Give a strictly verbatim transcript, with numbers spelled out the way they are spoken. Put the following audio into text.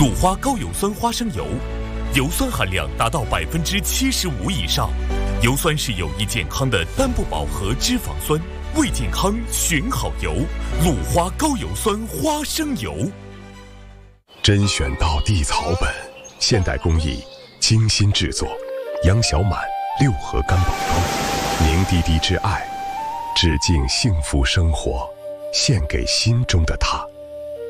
鲁花高油酸花生油，油酸含量达到百分之七十五以上。油酸是有益健康的单不饱和脂肪酸，为健康选好油。鲁花高油酸花生油， 甄选到地草本，现代工艺，精心制作。杨小满六合干宝装，凝滴滴之爱，致敬幸福生活，献给心中的他。